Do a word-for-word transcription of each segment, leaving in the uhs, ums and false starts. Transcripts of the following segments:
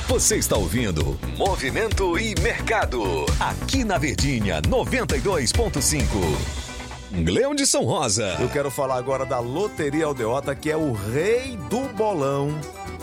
Você está ouvindo Movimento e Mercado, aqui na Verdinha noventa e dois ponto cinco. Gleudson Rosa. Eu quero falar agora da Loteria Aldeota, que é o rei do bolão.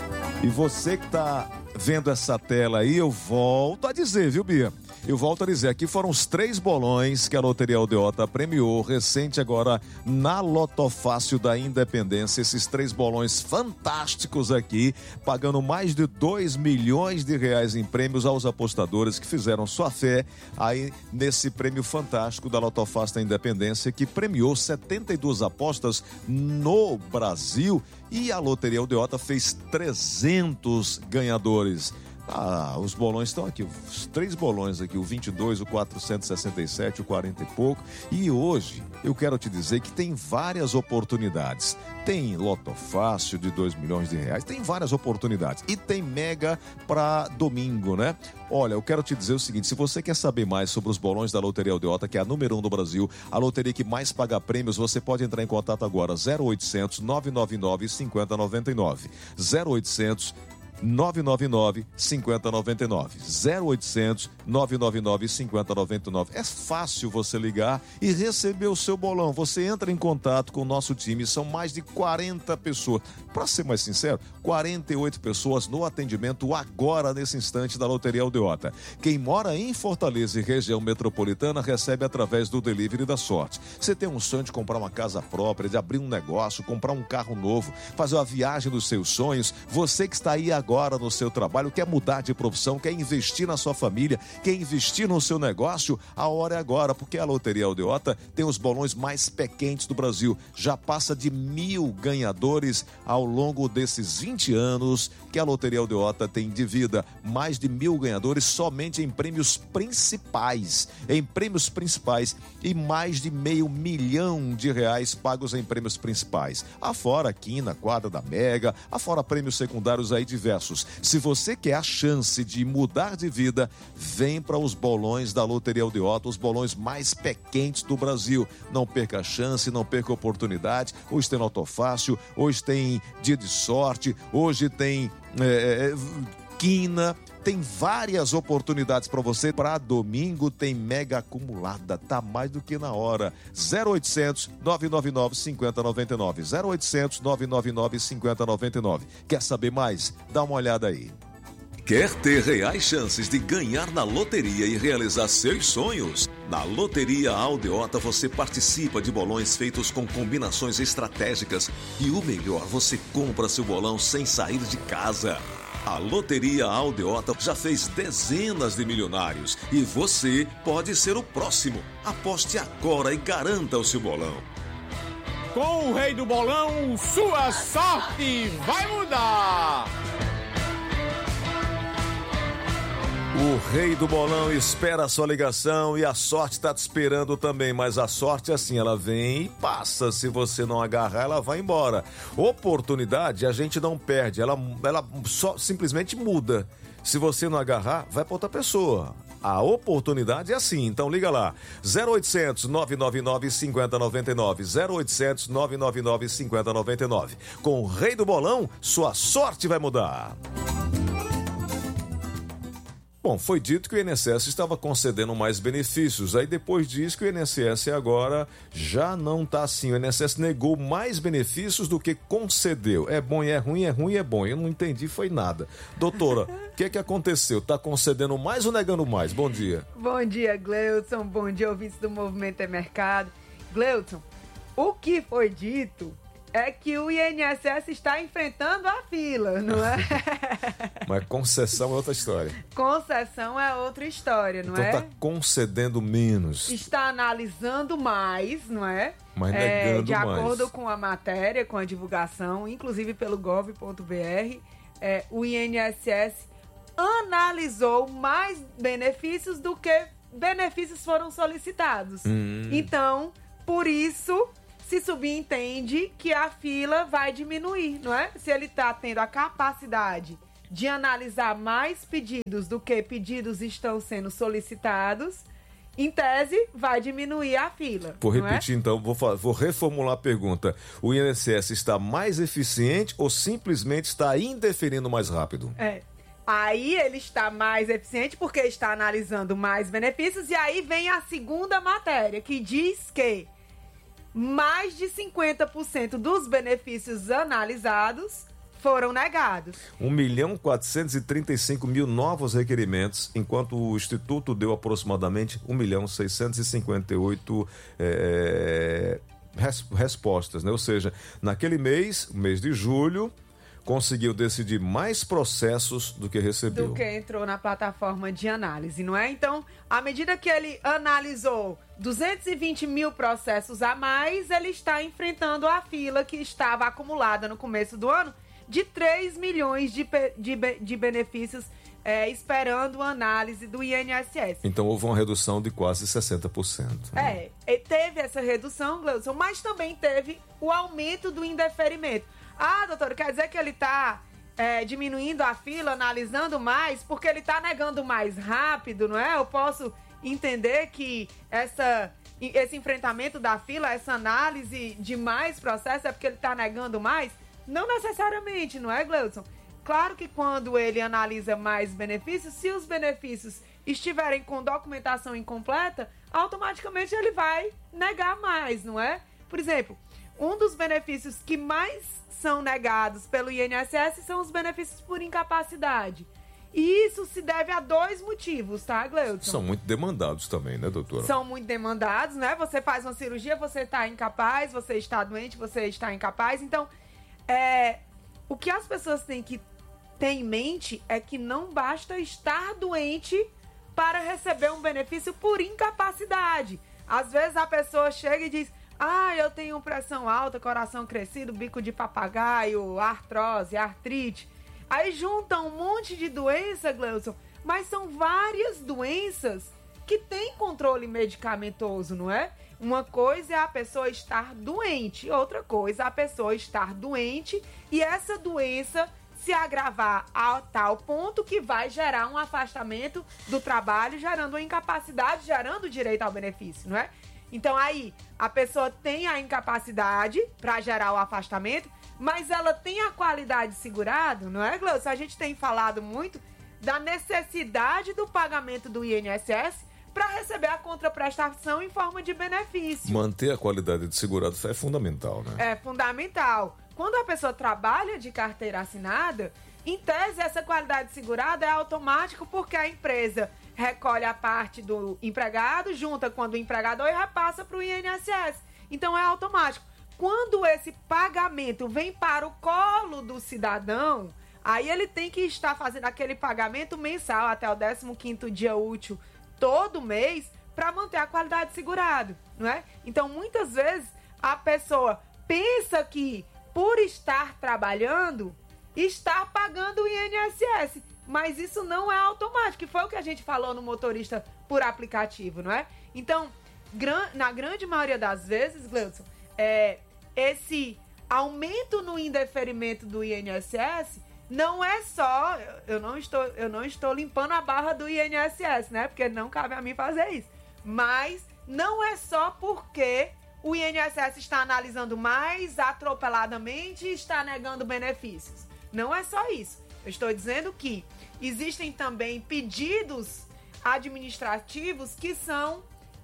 E você que está vendo essa tela aí, eu volto a dizer, viu, Bia? Eu volto a dizer, aqui foram os três bolões que a Loteria Aldeota premiou recente agora na Lotofácil da Independência. Esses três bolões fantásticos aqui, pagando mais de dois milhões de reais em prêmios aos apostadores que fizeram sua fé aí nesse prêmio fantástico da Lotofácil da Independência, que premiou setenta e duas apostas no Brasil, e a Loteria Aldeota fez trezentos ganhadores. Ah, os bolões estão aqui, os três bolões aqui, o vinte e dois, o quatrocentos e sessenta e sete, o quarenta e pouco. E hoje eu quero te dizer que tem várias oportunidades. Tem Loto Fácil de dois milhões de reais, tem várias oportunidades. E tem Mega para domingo, né? Olha, eu quero te dizer o seguinte, se você quer saber mais sobre os bolões da Loteria Aldeota, que é a número um do Brasil, a loteria que mais paga prêmios, você pode entrar em contato agora, zero oitocentos, nove nove nove, cinco zero nove nove, zero oitocentos, nove nove nove, cinco zero nove nove, zero oitocentos, nove nove nove, cinco zero nove nove. É fácil você ligar e receber o seu bolão. Você entra em contato com o nosso time, são mais de quarenta pessoas. Para ser mais sincero, quarenta e oito pessoas no atendimento agora, nesse instante, da Loteria Aldeota. Quem mora em Fortaleza e região metropolitana recebe através do Delivery da Sorte. Você tem um sonho de comprar uma casa própria, de abrir um negócio, comprar um carro novo, fazer a viagem dos seus sonhos, você que está aí agora agora no seu trabalho, quer mudar de profissão, quer investir na sua família, quer investir no seu negócio, a hora é agora, porque a Loteria Aldeota tem os bolões mais pé quentes do Brasil. Já passa de mil ganhadores ao longo desses vinte anos que a Loteria Aldeota tem de vida. Mais de mil ganhadores somente em prêmios principais, em prêmios principais, e mais de meio milhão de reais pagos em prêmios principais. Afora quina, quadra da Mega, afora prêmios secundários aí diversos. Se você quer a chance de mudar de vida, vem para os bolões da Loteria Aldeota, os bolões mais pé quentes do Brasil. Não perca a chance, não perca a oportunidade. Hoje tem Loto Fácil, hoje tem Dia de Sorte, hoje tem é, quina. Tem várias oportunidades para você. Para domingo tem Mega acumulada, tá mais do que na hora. zero oitocentos, nove nove nove, cinco zero nove nove, zero oitocentos, nove nove nove, cinco zero nove nove. Quer saber mais? Dá uma olhada aí. Quer ter reais chances de ganhar na loteria e realizar seus sonhos? Na Loteria Aldeota você participa de bolões feitos com combinações estratégicas e o melhor, você compra seu bolão sem sair de casa. A Loteria Aldeota já fez dezenas de milionários e você pode ser o próximo. Aposte agora e garanta o seu bolão. Com o rei do bolão, sua sorte vai mudar! O rei do bolão espera a sua ligação e a sorte está te esperando também, mas a sorte é assim, ela vem e passa. Se você não agarrar, ela vai embora. Oportunidade a gente não perde, ela, ela só simplesmente muda. Se você não agarrar, vai para outra pessoa. A oportunidade é assim, então liga lá, zero oitocentos, nove nove nove, cinco zero nove nove, zero oitocentos, nove nove nove, cinco zero nove nove. Com o rei do bolão, sua sorte vai mudar. Bom, foi dito que o I N S S estava concedendo mais benefícios. Aí depois diz que o I N S S agora já não está assim. O I N S S negou mais benefícios do que concedeu. É bom e é ruim, é ruim e é bom. Eu não entendi, foi nada. Doutora, o que que aconteceu? Está concedendo mais ou negando mais? Bom dia. Bom dia, Gleudson. Bom dia, ouvintes do Movimento é Mercado. Gleudson, o que foi dito é que o I N S S está enfrentando a fila, não é? Mas concessão é outra história. Concessão é outra história, não então é? Então está concedendo menos. Está analisando mais, não é? Mas negando é, de mais. acordo com a matéria, com a divulgação, inclusive pelo gov ponto br, é, o I N S S analisou mais benefícios do que benefícios foram solicitados. Hum. Então, por isso, se subentende que a fila vai diminuir, não é? Se ele está tendo a capacidade de analisar mais pedidos do que pedidos estão sendo solicitados, em tese, vai diminuir a fila. Vou não repetir é? então, vou, vou reformular a pergunta. O I N S S está mais eficiente ou simplesmente está indeferindo mais rápido? É. Aí ele está mais eficiente porque está analisando mais benefícios. E aí vem a segunda matéria, que diz que mais de cinquenta por cento dos benefícios analisados foram negados. um milhão quatrocentos e trinta e cinco mil novos requerimentos, enquanto o Instituto deu aproximadamente um milhão seiscentos e cinquenta e oito é, res, respostas, né? Ou seja, naquele mês, o mês de julho, conseguiu decidir mais processos do que recebeu. Do que entrou na plataforma de análise, não é? Então, à medida que ele analisou duzentos e vinte mil processos a mais, ele está enfrentando a fila que estava acumulada no começo do ano de três milhões de, de, de benefícios é, esperando a análise do I N S S. Então, houve uma redução de quase sessenta por cento. Né? É, teve essa redução, Gleudson, mas também teve o aumento do indeferimento. Ah, doutor, quer dizer que ele está é, diminuindo a fila, analisando mais, porque ele está negando mais rápido, não é? Eu posso entender que essa, esse enfrentamento da fila, essa análise de mais processos é porque ele está negando mais? Não necessariamente, não é, Gleudson? Claro que quando ele analisa mais benefícios, se os benefícios estiverem com documentação incompleta, automaticamente ele vai negar mais, não é? Por exemplo, um dos benefícios que mais são negados pelo I N S S são os benefícios por incapacidade. E isso se deve a dois motivos, tá, Gleudson? São muito demandados também, né, doutora? São muito demandados, né? Você faz uma cirurgia, você está incapaz, você está doente, você está incapaz. Então, é, o que as pessoas têm que ter em mente é que não basta estar doente para receber um benefício por incapacidade. Às vezes a pessoa chega e diz: ah, eu tenho pressão alta, coração crescido, bico de papagaio, artrose, artrite. Aí juntam um monte de doença, Gleudson, mas são várias doenças que têm controle medicamentoso, não é? Uma coisa é a pessoa estar doente, outra coisa é a pessoa estar doente e essa doença se agravar a tal ponto que vai gerar um afastamento do trabalho, gerando uma incapacidade, gerando direito ao benefício, não é? Então aí a pessoa tem a incapacidade para gerar o afastamento, mas ela tem a qualidade segurada, não é, Gleudson? A gente tem falado muito da necessidade do pagamento do I N S S para receber a contraprestação em forma de benefício. Manter a qualidade de segurado é fundamental, né? É fundamental. Quando a pessoa trabalha de carteira assinada, em tese essa qualidade segurada é automático porque a empresa recolhe a parte do empregado, junta com a do empregador e repassa para o I N S S. Então é automático. Quando esse pagamento vem para o colo do cidadão, aí ele tem que estar fazendo aquele pagamento mensal até o décimo quinto dia útil todo mês para manter a qualidade segurada, não é? Então muitas vezes a pessoa pensa que por estar trabalhando está pagando o I N S S, mas isso não é automático, que foi o que a gente falou no motorista por aplicativo, não é? Então, gran, na grande maioria das vezes, Gleudson, é, esse aumento no indeferimento do I N S S não é só, eu não estou, eu não estou limpando a barra do I N S S, né? Porque não cabe a mim fazer isso. Mas não é só porque o I N S S está analisando mais atropeladamente e está negando benefícios. Não é só isso. Eu estou dizendo que existem também pedidos administrativos que são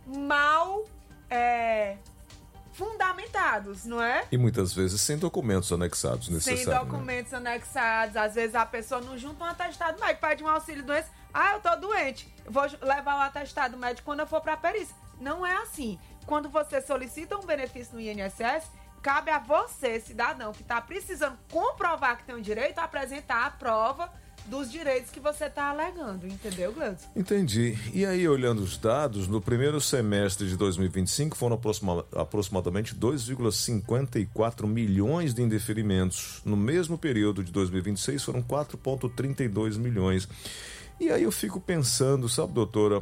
mal é, fundamentados, não é? E muitas vezes sem documentos anexados necessários. Sem documentos né? anexados. Às vezes a pessoa não junta um atestado médico, pede um auxílio doença. Ah, eu tô doente. Eu vou levar o atestado médico quando eu for para a perícia. Não é assim. Quando você solicita um benefício no I N S S, cabe a você, cidadão, que está precisando comprovar que tem um direito, apresentar a prova dos direitos que você está alegando, entendeu, Gleudson? Entendi. E aí, olhando os dados, no primeiro semestre de dois mil e vinte e cinco foram aproxima, aproximadamente dois vírgula cinquenta e quatro milhões de indeferimentos. No mesmo período de dois mil e vinte e seis foram quatro vírgula trinta e dois milhões. E aí eu fico pensando, sabe, doutora,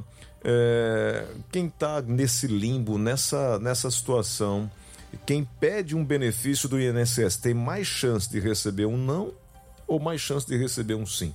é, quem está nesse limbo, nessa, nessa situação, quem pede um benefício do I N S S tem mais chance de receber um não ou mais chance de receber um sim?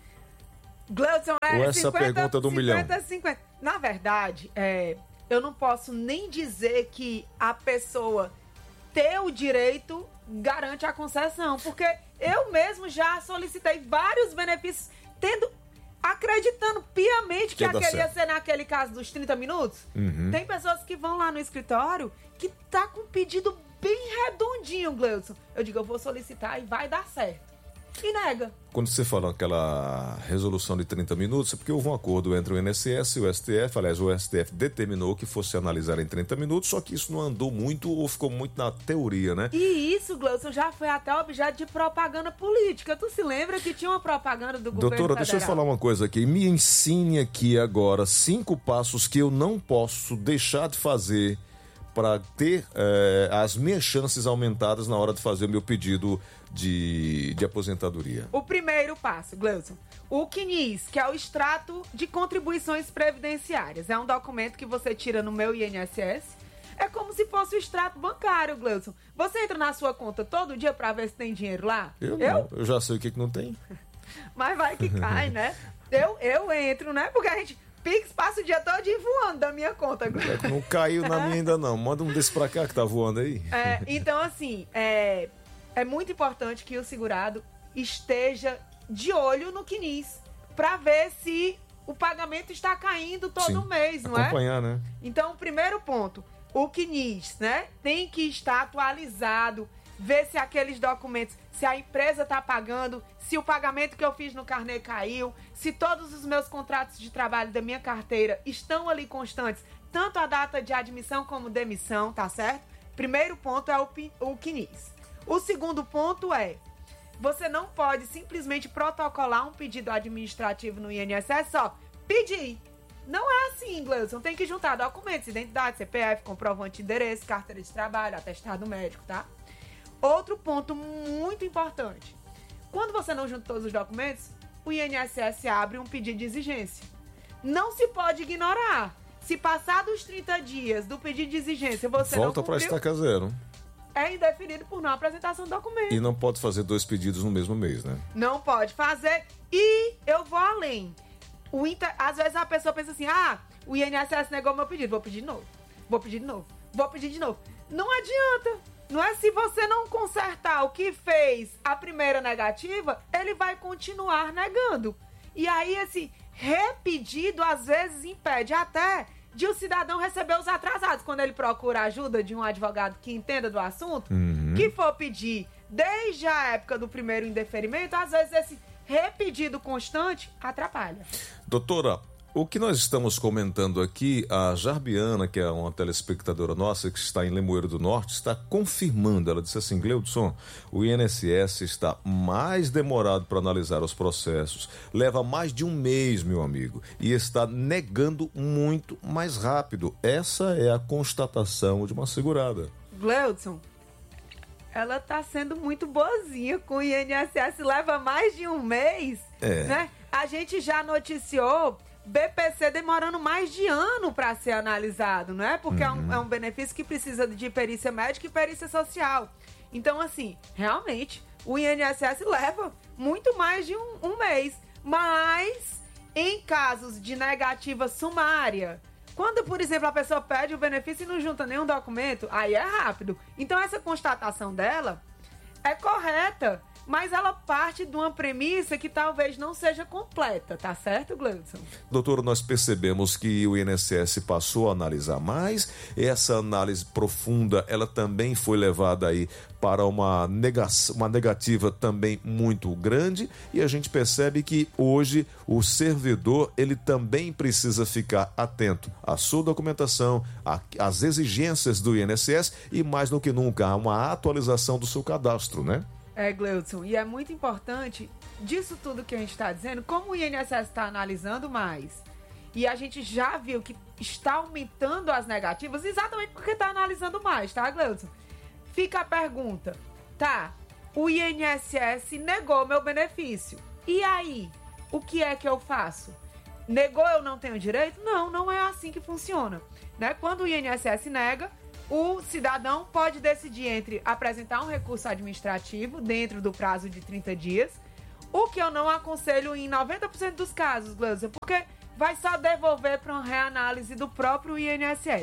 Gleudson, é ou essa cinquenta, pergunta do cinquenta, milhão? cinquenta. Na verdade, é, eu não posso nem dizer que a pessoa ter o direito garante a concessão, porque eu mesmo já solicitei vários benefícios. tendo, acreditando piamente que, que aquele ia ser naquele caso dos trinta minutos. Uhum. Tem pessoas que vão lá no escritório que tá com um pedido bem redondinho, Gleudson. Eu digo, eu vou solicitar e vai dar certo. E nega. Quando você fala aquela resolução de trinta minutos, é porque houve um acordo entre o I N S S e o S T F. Aliás, o S T F determinou que fosse analisar em trinta minutos, só que isso não andou muito ou ficou muito na teoria, né? E isso, Gleudson, já foi até objeto de propaganda política. Tu se lembra que tinha uma propaganda do governo Doutora, federal? deixa eu falar uma coisa aqui. Me ensine aqui agora cinco passos que eu não posso deixar de fazer para ter eh, as minhas chances aumentadas na hora de fazer o meu pedido de, de aposentadoria. O primeiro passo, Gleudson, o C N I S, que é o extrato de contribuições previdenciárias. É um documento que você tira no meu I N S S. É como se fosse o extrato bancário, Gleudson. Você entra na sua conta todo dia para ver se tem dinheiro lá? Eu não, eu, eu já sei o que, que não tem. Mas vai que cai, né? Eu, eu entro, né? Porque a gente... Pix passa o dia todo voando da minha conta. É, não caiu na minha ainda não. Manda um desse pra cá que tá voando aí. É, então, assim, é, é muito importante que o segurado esteja de olho no C N I S para ver se o pagamento está caindo todo Sim, mês, não acompanhar, é? né? Então, o primeiro ponto, o C N I S, né, tem que estar atualizado, ver se aqueles documentos, se a empresa está pagando, se o pagamento que eu fiz no carnê caiu, se todos os meus contratos de trabalho da minha carteira estão ali constantes, tanto a data de admissão como demissão, tá certo? Primeiro ponto é o, o C N I S. O segundo ponto é, você não pode simplesmente protocolar um pedido administrativo no I N S S só, pedir. Não é assim, Gleudson. Tem que juntar documentos, identidade, C P F, comprovante de endereço, carteira de trabalho, atestado médico, tá? Outro ponto muito importante. Quando você não junta todos os documentos, o I N S S abre um pedido de exigência. Não se pode ignorar. Se passar dos trinta dias do pedido de exigência, você Volta não cumpriu, para estaca zero. É indeferido por não apresentação do documento. E não pode fazer dois pedidos no mesmo mês, né? Não pode fazer. E eu vou além. O inter... Às vezes a pessoa pensa assim, ah, o I N S S negou meu pedido, vou pedir de novo. Vou pedir de novo. Vou pedir de novo. Não adianta. Não é, se você não consertar o que fez a primeira negativa, ele vai continuar negando. E aí esse repetido às vezes impede até de o cidadão receber os atrasados. Quando ele procura a ajuda de um advogado que entenda do assunto, uhum. que for pedir desde a época do primeiro indeferimento, às vezes esse repetido constante atrapalha. Doutora, o que nós estamos comentando aqui, a Jarbiana, que é uma telespectadora nossa que está em Limoeiro do Norte, está confirmando. Ela disse assim, Gleudson, o I N S S está mais demorado para analisar os processos. Leva mais de um mês, meu amigo, e está negando muito mais rápido. Essa é a constatação de uma segurada. Gleudson, ela está sendo muito boazinha com o I N S S. Leva mais de um mês, é. né? A gente já noticiou B P C demorando mais de ano para ser analisado, não é? Porque uhum. é, um, é um benefício que precisa de perícia médica e perícia social. Então, assim, realmente, o I N S S leva muito mais de um, um mês. Mas, em casos de negativa sumária, quando, por exemplo, a pessoa pede o benefício e não junta nenhum documento, aí é rápido. Então, essa constatação dela é correta. Mas ela parte de uma premissa que talvez não seja completa, tá certo, Gleudson? Doutor, nós percebemos que o I N S S passou a analisar mais. Essa análise profunda, ela também foi levada aí para uma, negação, uma negativa também muito grande. E a gente percebe que hoje o servidor, ele também precisa ficar atento à sua documentação, às exigências do I N S S e mais do que nunca, a uma atualização do seu cadastro, né? É, Gleudson, e é muito importante disso tudo que a gente está dizendo, como o I N S S está analisando mais, e a gente já viu que está aumentando as negativas, exatamente porque está analisando mais, tá, Gleudson? Fica a pergunta, tá, o I N S S negou meu benefício, e aí, o que é que eu faço? Negou, eu não tenho direito? Não, não é assim que funciona, né? Quando o I N S S nega, o cidadão pode decidir entre apresentar um recurso administrativo dentro do prazo de trinta dias, o que eu não aconselho em noventa por cento dos casos, Gleudson, porque vai só devolver para uma reanálise do próprio I N S S.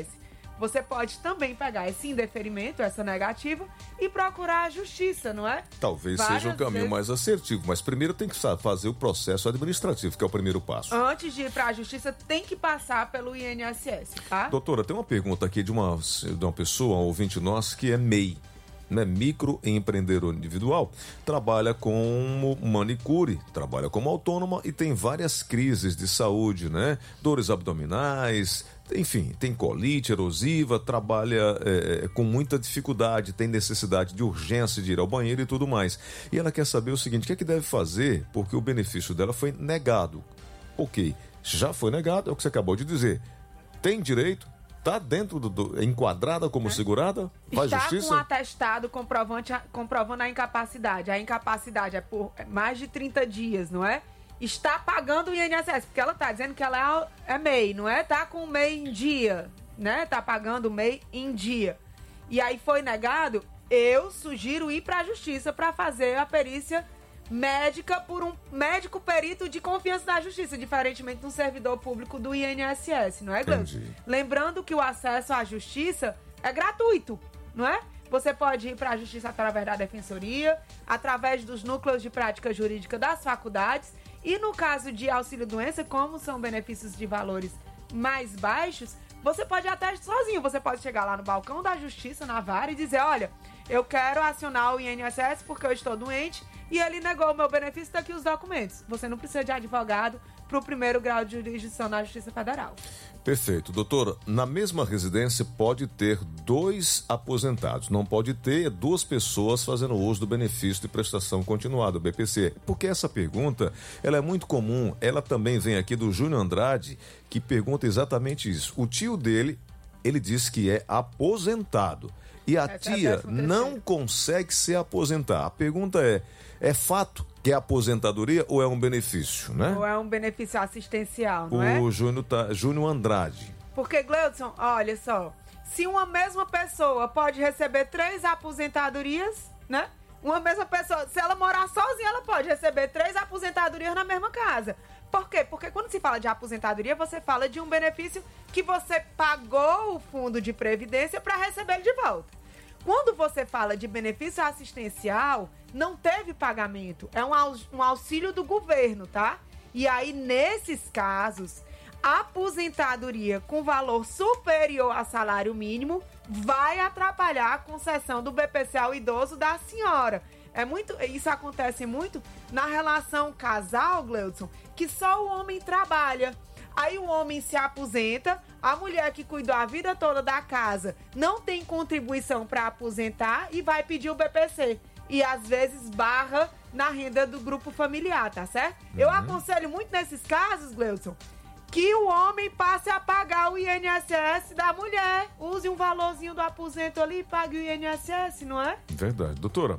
você pode também pegar esse indeferimento, essa negativa, e procurar a justiça, não é? Talvez Várias seja um caminho vezes... mais assertivo, mas primeiro tem que fazer o processo administrativo, que é o primeiro passo. Antes de ir para a justiça, tem que passar pelo I N S S, tá? Doutora, tem uma pergunta aqui de uma, de uma pessoa, um ouvinte nosso, que é M E I. Né, microempreendedor individual, trabalha como manicure, trabalha como autônoma e tem várias crises de saúde, né? Dores abdominais, enfim, tem colite erosiva, trabalha é, com muita dificuldade, tem necessidade de urgência de ir ao banheiro e tudo mais. E ela quer saber o seguinte, o que é que deve fazer? Porque o benefício dela foi negado. Ok, já foi negado, é o que você acabou de dizer. Tem direito? Está dentro do, do enquadrada como é. segurada? Faz Está justiça? com um atestado comprovante, comprovando a incapacidade. A incapacidade é por mais de trinta dias, não é? Está pagando o I N S S, porque ela está dizendo que ela é, é M E I, não é? Está com o M E I em dia, né? Está pagando o M E I em dia. E aí foi negado, eu sugiro ir para a justiça para fazer a perícia médica por um médico perito de confiança da justiça, diferentemente de um servidor público do I N S S, não é, Gleudson? Lembrando que o acesso à justiça é gratuito, não é? Você pode ir para a justiça através da defensoria, através dos núcleos de prática jurídica das faculdades e no caso de auxílio-doença, como são benefícios de valores mais baixos, você pode ir até sozinho, você pode chegar lá no balcão da justiça, na vara, e dizer, olha, eu quero acionar o I N S S porque eu estou doente e ele negou o meu benefício, daqui os documentos. Você não precisa de advogado para o primeiro grau de jurisdição na Justiça Federal. Perfeito. Doutora, na mesma residência pode ter dois aposentados, não pode ter duas pessoas fazendo uso do benefício de prestação continuada, o B P C. Porque essa pergunta, ela é muito comum, ela também vem aqui do Júnior Andrade, que pergunta exatamente isso. O tio dele, ele diz que é aposentado. E a Essa tia é não consegue se aposentar. A pergunta é, é fato que é aposentadoria ou é um benefício, né? Ou é um benefício assistencial, não o é? O Júnior, tá, Júnior Andrade. Porque, Gleudson, olha só, se uma mesma pessoa pode receber três aposentadorias, né? Uma mesma pessoa, se ela morar sozinha, ela pode receber três aposentadorias na mesma casa. Por quê? Porque quando se fala de aposentadoria, você fala de um benefício que você pagou o fundo de previdência para receber ele de volta. Quando você fala de benefício assistencial, não teve pagamento. É um auxílio do governo, tá? E aí, nesses casos, a aposentadoria com valor superior a salário mínimo vai atrapalhar a concessão do B P C ao idoso da senhora. É muito, isso acontece muito na relação casal, Gleudson, que só o homem trabalha. Aí o homem se aposenta, a mulher que cuidou a vida toda da casa não tem contribuição para aposentar e vai pedir o B P C. E às vezes barra na renda do grupo familiar, tá certo? Uhum. Eu aconselho muito nesses casos, Gleudson, que o homem passe a pagar o I N S S da mulher. Use um valorzinho do aposento ali e pague o I N S S, não é? Verdade. Doutora,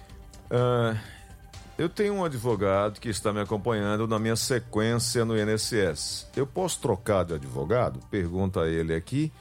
uh, eu tenho um advogado que está me acompanhando na minha sequência no I N S S. Eu posso trocar de advogado? Pergunta ele aqui.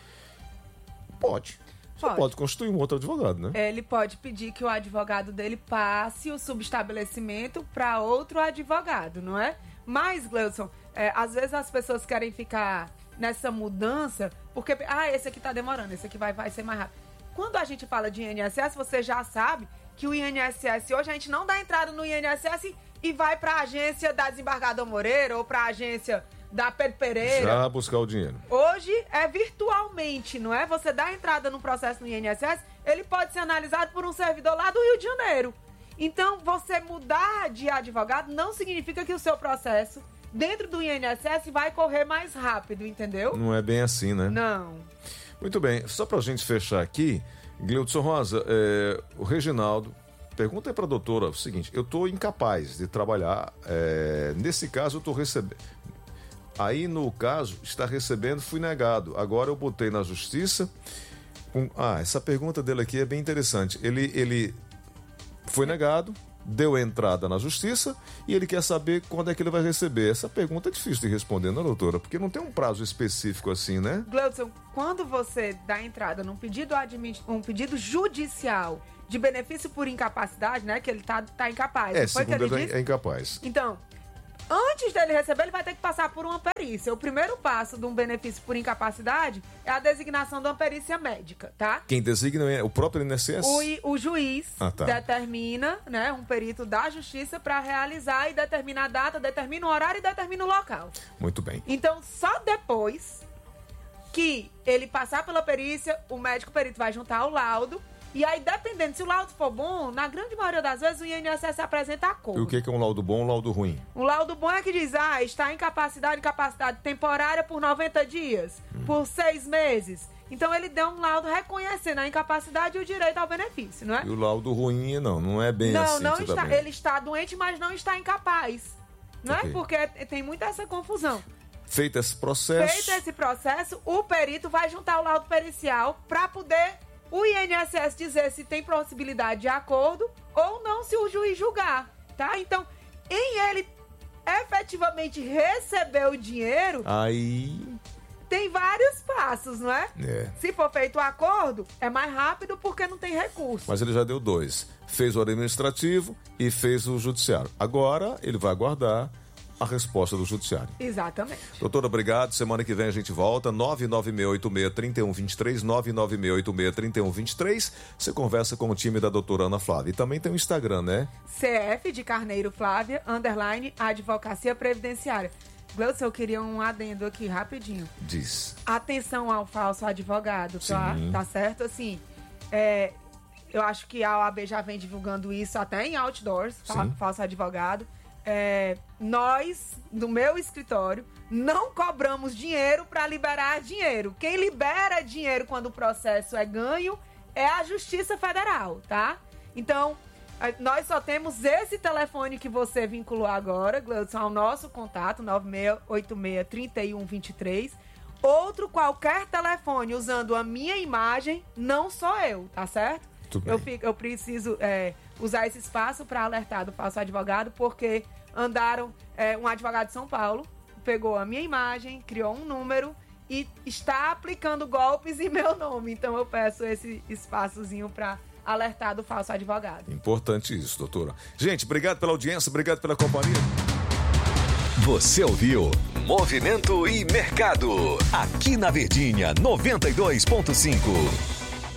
Pode. Você pode. pode constituir um outro advogado, né? Ele pode pedir que o advogado dele passe o subestabelecimento para outro advogado, não é? Mas, Gleudson, é, às vezes as pessoas querem ficar nessa mudança porque, ah, esse aqui tá demorando, esse aqui vai, vai ser mais rápido. Quando a gente fala de I N S S, você já sabe que o I N S S, hoje a gente não dá entrada no I N S S e vai para a agência da desembargador Moreira ou para a agência da Pedro Pereira. Já buscar o dinheiro. Hoje é virtualmente, não é? Você dá entrada no processo no I N S S, ele pode ser analisado por um servidor lá do Rio de Janeiro. Então, você mudar de advogado não significa que o seu processo dentro do I N S S vai correr mais rápido, entendeu? Não é bem assim, né? Não. Muito bem, só pra gente fechar aqui, Gleudson Rosa, é, o Reginaldo pergunta aí pra doutora o seguinte, eu tô incapaz de trabalhar, é, nesse caso eu tô recebendo, aí no caso, está recebendo, fui negado, agora eu botei na justiça, um, ah, essa pergunta dele aqui é bem interessante, ele, ele foi negado, deu entrada na justiça e ele quer saber quando é que ele vai receber. Essa pergunta é difícil de responder, né, doutora? Porque não tem um prazo específico assim, né? Gleudson, quando você dá entrada num pedido, admit... um pedido judicial de benefício por incapacidade, né, que ele tá, tá incapaz. É, foi segundo que ele ele disse? É incapaz. Então, Antes dele receber, ele vai ter que passar por uma perícia. O primeiro passo de um benefício por incapacidade é a designação de uma perícia médica, tá? Quem designa é o próprio I N S S? O, o juiz ah, tá. determina, né, um perito da justiça para realizar e determina a data, determina o horário e determina o local. Muito bem. Então, só depois que ele passar pela perícia, o médico perito vai juntar o laudo. E aí, dependendo, se o laudo for bom, na grande maioria das vezes o I N S S apresenta acordo. E o que é um laudo bom e um laudo ruim? Um laudo bom é que diz, ah, está em incapacidade, incapacidade temporária por noventa dias, hum. por seis meses. Então ele deu um laudo reconhecendo a incapacidade e o direito ao benefício, não é? E o laudo ruim, não, não é bem não, assim. Não, não está. Bem. Ele está doente, mas não está incapaz. Não okay. é? Porque tem muita essa confusão. Feito esse processo... Feito esse processo, o perito vai juntar o laudo pericial para poder... o I N S S dizer se tem possibilidade de acordo ou não, se o juiz julgar, tá? Então, em ele efetivamente receber o dinheiro, aí tem vários passos, não é? É. Se for feito o acordo, é mais rápido porque não tem recurso. Mas ele já deu dois. Fez o administrativo e fez o judiciário. Agora, ele vai aguardar a resposta do judiciário. Exatamente. Doutora, obrigado. Semana que vem a gente volta. nove nove seis oito seis, três um dois três, nove nove seis oito seis, três um dois três. Você conversa com o time da doutora Ana Flávia. E também tem o Instagram, né? C F de Carneiro Flávia, underline, Advocacia Previdenciária. Gleuson, eu queria um adendo aqui, rapidinho. Diz. Atenção ao falso advogado, tá? Sim. Tá certo? Assim, é, eu acho que a O A B já vem divulgando isso até em outdoors, tá? Falso advogado. É, nós, no meu escritório, não cobramos dinheiro para liberar dinheiro. Quem libera dinheiro quando o processo é ganho é a Justiça Federal, tá? Então, nós só temos esse telefone que você vinculou agora, Gleudson, ao nosso contato, nove seis oito seis, três um dois três. Outro qualquer telefone usando a minha imagem, não sou eu, tá certo? Eu, fico, eu preciso é, usar esse espaço para alertar do falso advogado, porque andaram, é, um advogado de São Paulo pegou a minha imagem, criou um número e está aplicando golpes em meu nome. Então eu peço esse espaçozinho para alertar do falso advogado. Importante isso, doutora. Gente, obrigado pela audiência, obrigado pela companhia. Você ouviu Movimento e Mercado, aqui na Verdinha noventa e dois ponto cinco.